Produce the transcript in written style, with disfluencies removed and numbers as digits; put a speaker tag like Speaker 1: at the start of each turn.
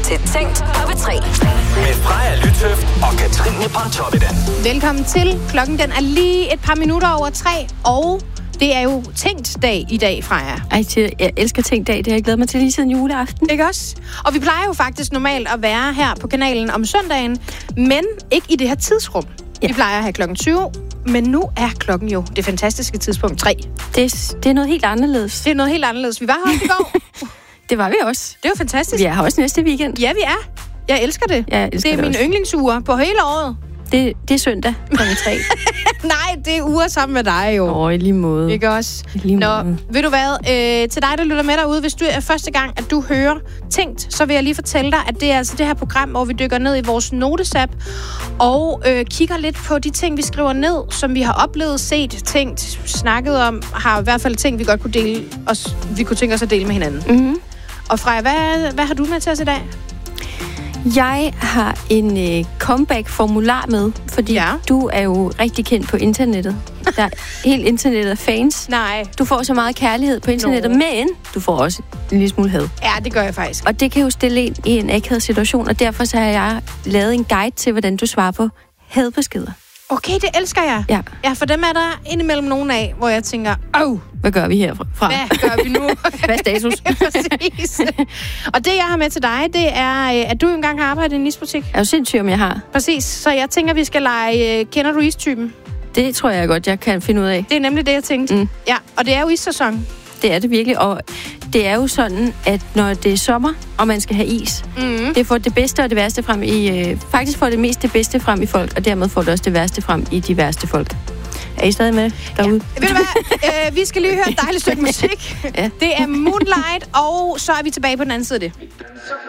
Speaker 1: til Tænkt på P3.
Speaker 2: Med Freja Lytøft og Katrine Pontoppidan.
Speaker 3: Velkommen til. Klokken den er lige et par minutter over 3, og det er jo Tænkt-dag i dag, Freja.
Speaker 4: Jeg elsker Tænkt-dag. Det har jeg glædet mig til lige siden juleaften.
Speaker 3: Ikke også? Og vi plejer jo faktisk normalt at være her på kanalen om søndagen, men ikke i det her tidsrum. Ja. Vi plejer at have klokken 20, men nu er klokken jo det fantastiske tidspunkt 3.
Speaker 4: Det er noget helt anderledes.
Speaker 3: Det er noget helt anderledes. Vi var her i går.
Speaker 4: Det var vi også.
Speaker 3: Det var fantastisk.
Speaker 4: Vi er her også næste weekend.
Speaker 3: Ja, vi er. Jeg elsker det.
Speaker 4: Det
Speaker 3: er mine yndlingsuger på hele året.
Speaker 4: Det er søndag kl. 3.
Speaker 3: Nej, det er uger sammen med dig jo.
Speaker 4: I lige måde.
Speaker 3: Ikke også?
Speaker 4: Nå,
Speaker 3: ved du hvad? Til dig, der lytter med derude, hvis du er første gang, at du hører Tænkt, så vil jeg lige fortælle dig, at det er altså det her program, hvor vi dykker ned i vores notesap og kigger lidt på de ting, vi skriver ned, som vi har oplevet, set, tænkt, snakket om, har i hvert fald ting, vi godt kunne dele os, vi kunne tænke os at dele med hinanden.
Speaker 4: Mm-hmm.
Speaker 3: Og Freja, hvad har du med til os i dag?
Speaker 4: Jeg har en comeback-formular med, fordi du er jo rigtig kendt på internettet. Der er helt internettet af fans.
Speaker 3: Nej.
Speaker 4: Du får så meget kærlighed på internettet, men du får også en lille smule had.
Speaker 3: Ja, det gør jeg faktisk.
Speaker 4: Og det kan jo stille en i en akavet situation, og derfor så har jeg lavet en guide til, hvordan du svarer på hadbeskeder.
Speaker 3: Okay, det elsker jeg. Ja, for dem er der indimellem nogen af, hvor jeg tænker,
Speaker 4: hvad gør vi herfra?
Speaker 3: Hvad gør vi nu?
Speaker 4: Hvad er status?
Speaker 3: Præcis. Og det, jeg har med til dig, det er, at du engang har arbejdet i en isbutik.
Speaker 4: Er du sindssyg, om jeg har?
Speaker 3: Præcis. Så jeg tænker, vi skal lege kender du istypen?
Speaker 4: Det tror jeg godt, jeg kan finde ud af.
Speaker 3: Det er nemlig det, jeg tænkte.
Speaker 4: Mm.
Speaker 3: Ja, og det er jo issæson.
Speaker 4: Det er det virkelig, og det er jo sådan, at når det er sommer, og man skal have is, det får det bedste og det værste frem i... faktisk får det mest det bedste frem i folk, og dermed får det også det værste frem i de værste folk. Er I stadig med derude?
Speaker 3: Ja. Ved du hvad? Vi skal lige høre et dejligt stykke musik.
Speaker 4: Ja.
Speaker 3: Det er Moonlight, og så er vi tilbage på den anden side af det.